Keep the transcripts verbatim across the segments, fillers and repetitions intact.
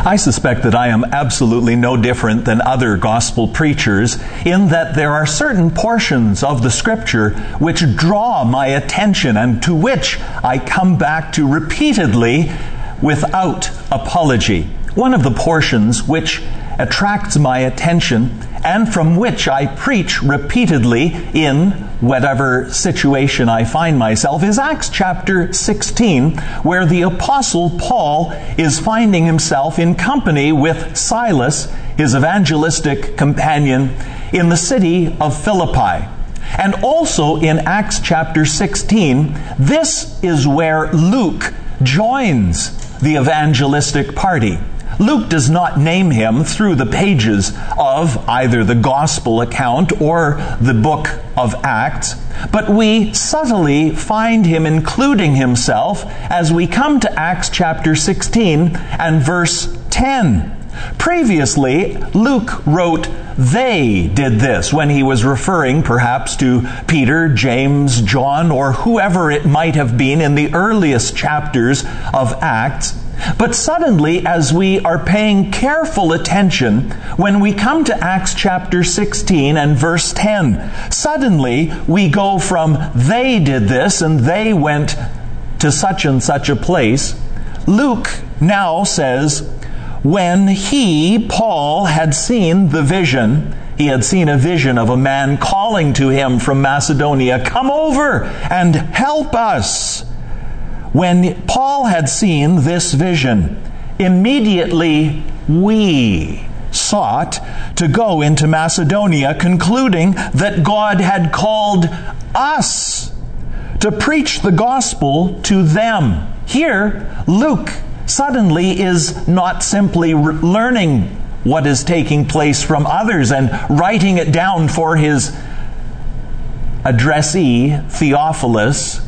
I suspect that I am absolutely no different than other gospel preachers in that there are certain portions of the Scripture which draw my attention and to which I come back to repeatedly without apology. One of the portions which attracts my attention and from which I preach repeatedly in whatever situation I find myself is Acts chapter sixteen, where the Apostle Paul is finding himself in company with Silas, his evangelistic companion, in the city of Philippi. And also in Acts chapter sixteen, this is where Luke joins the evangelistic party. Luke does not name him through the pages of either the gospel account or the book of Acts, but we subtly find him including himself as we come to Acts chapter sixteen and verse ten. Previously, Luke wrote, "They did this," when he was referring perhaps to Peter, James, John, or whoever it might have been in the earliest chapters of Acts. But suddenly, as we are paying careful attention, when we come to Acts chapter sixteen and verse ten, suddenly we go from "they did this" and "they went to such and such a place." Luke now says, when he, Paul, had seen the vision, he had seen a vision of a man calling to him from Macedonia, "Come over and help us." When Paul had seen this vision, immediately we sought to go into Macedonia, concluding that God had called us to preach the gospel to them. Here, Luke suddenly is not simply re- learning what is taking place from others and writing it down for his addressee, Theophilus.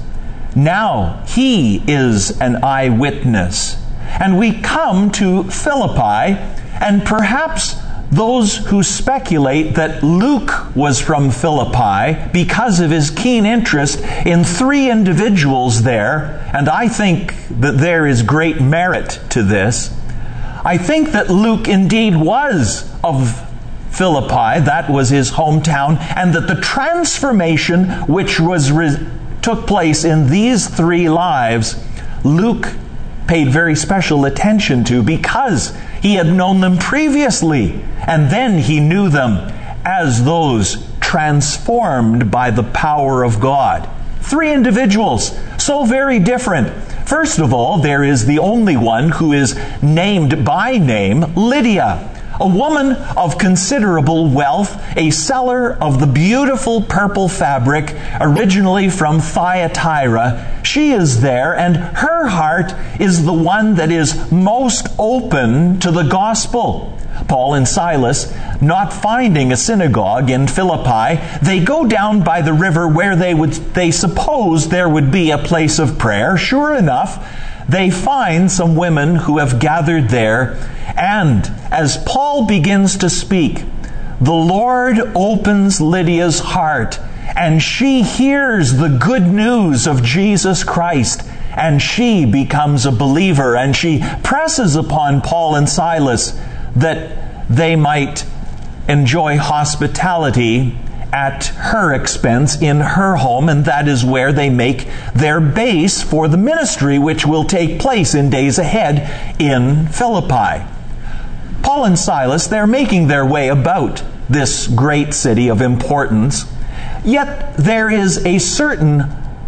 Now he is an eyewitness. And we come to Philippi, and perhaps those who speculate that Luke was from Philippi because of his keen interest in three individuals there, and I think that there is great merit to this. I think that Luke indeed was of Philippi, that was his hometown, and that the transformation which was re- took place in these three lives, Luke paid very special attention to because he had known them previously, and then he knew them as those transformed by the power of God. Three individuals, so very different. First of all, there is the only one who is named by name, Lydia, a woman of considerable wealth, a seller of the beautiful purple fabric, originally from Thyatira. She is there, and her heart is the one that is most open to the gospel. Paul and Silas, not finding a synagogue in Philippi, they go down by the river where they would they suppose there would be a place of prayer. Sure enough, they find some women who have gathered there, and as Paul begins to speak, the Lord opens Lydia's heart, and she hears the good news of Jesus Christ, and she becomes a believer, and she presses upon Paul and Silas that they might enjoy hospitality at her expense in her home, and that is where they make their base for the ministry which will take place in days ahead in Philippi. Paul and Silas, they're making their way about this great city of importance, yet there is a certain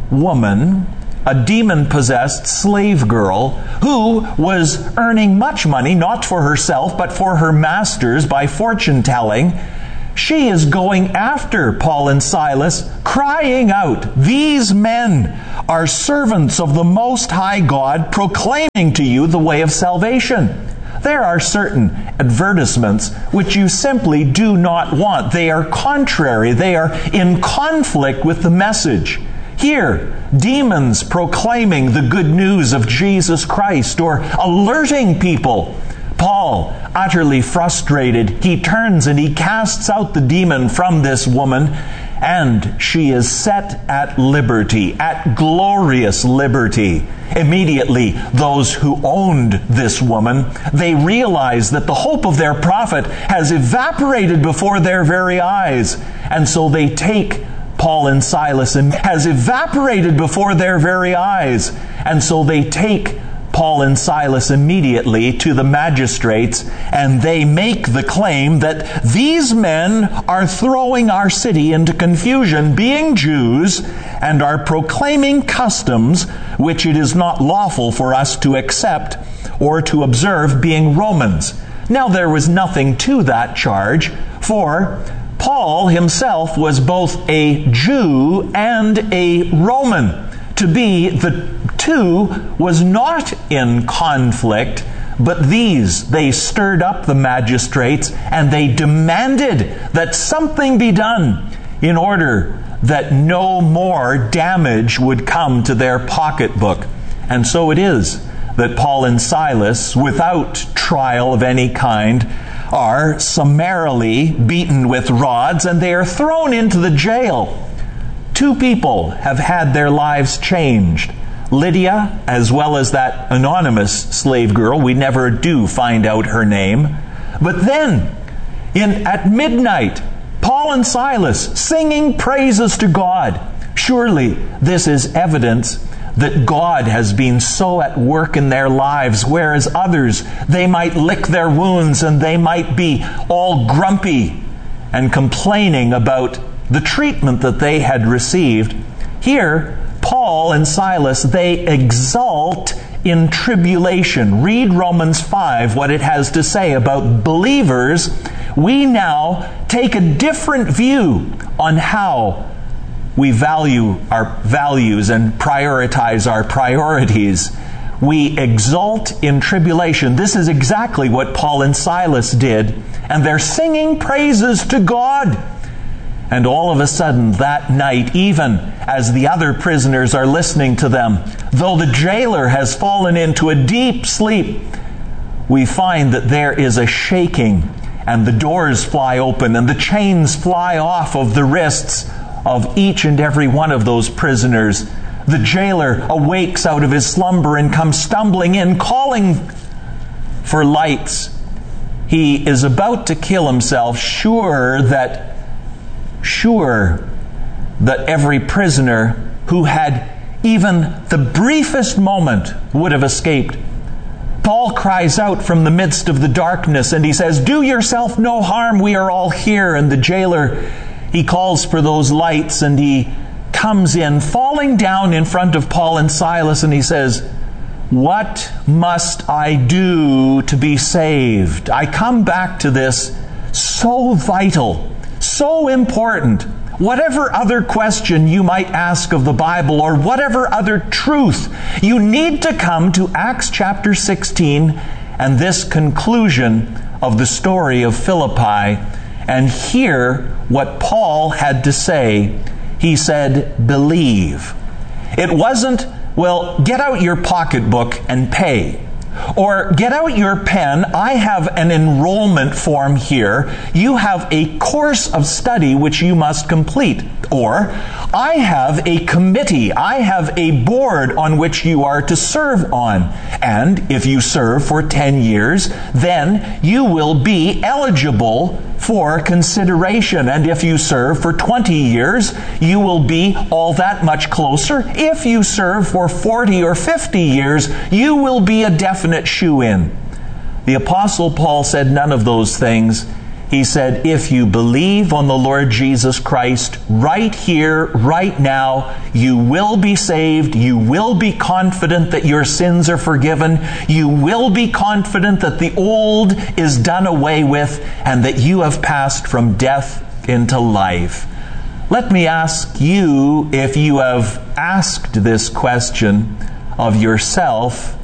woman, a demon-possessed slave girl, who was earning much money, not for herself, but for her masters by fortune-telling. She is going after Paul and Silas, crying out, "These men are servants of the Most High God, proclaiming to you the way of salvation." There are certain advertisements which you simply do not want. They are contrary. They are in conflict with the message. Here, demons proclaiming the good news of Jesus Christ or alerting people. Paul, utterly frustrated, he turns and he casts out the demon from this woman, and she is set at liberty, at glorious liberty. Immediately, those who owned this woman, they realize that the hope of their prophet has evaporated before their very eyes. And so they take Paul and Silas, and has evaporated before their very eyes. And so they take Paul and Silas immediately to the magistrates, and they make the claim that these men are throwing our city into confusion, being Jews, and are proclaiming customs which it is not lawful for us to accept or to observe, being Romans. Now there was nothing to that charge, for Paul himself was both a Jew and a Roman. To be the two was not in conflict, but these, they stirred up the magistrates, and they demanded that something be done in order that no more damage would come to their pocketbook. And so it is that Paul and Silas, without trial of any kind, are summarily beaten with rods, and they are thrown into the jail. Two people have had their lives changed. Lydia, as well as that anonymous slave girl. We never do find out her name. But then, in at midnight, Paul and Silas singing praises to God. Surely this is evidence that God has been so at work in their lives, whereas others, they might lick their wounds and they might be all grumpy and complaining about the treatment that they had received. Here, Paul and Silas, they exult in tribulation. Read Romans five, what it has to say about believers. We now take a different view on how we value our values and prioritize our priorities. We exult in tribulation. This is exactly what Paul and Silas did. And they're singing praises to God. And all of a sudden, that night, even as the other prisoners are listening to them, though the jailer has fallen into a deep sleep, we find that there is a shaking, and the doors fly open, and the chains fly off of the wrists of each and every one of those prisoners. The jailer awakes out of his slumber and comes stumbling in, calling for lights. He is about to kill himself, sure that Sure that every prisoner who had even the briefest moment would have escaped. Paul cries out from the midst of the darkness, and he says, "Do yourself no harm, we are all here." And the jailer, he calls for those lights, and he comes in, falling down in front of Paul and Silas, and he says, "What must I do to be saved?" I come back to this, so vital, so important. Whatever other question you might ask of the Bible, or whatever other truth, you need to come to Acts chapter sixteen and this conclusion of the story of Philippi and hear what Paul had to say. He said, believe. It wasn't, well, get out your pocketbook and pay. Or get out your pen. I have an enrollment form here. You have a course of study which you must complete. Or I have a committee. I have a board on which you are to serve on. And if you serve for ten years, then you will be eligible for consideration. And if you serve for twenty years, you will be all that much closer. If you serve for forty or fifty years, you will be a definite shoe-in. The Apostle Paul said none of those things. He said, if you believe on the Lord Jesus Christ right here, right now, you will be saved. You will be confident that your sins are forgiven. You will be confident that the old is done away with and that you have passed from death into life. Let me ask you, if you have asked this question of yourself,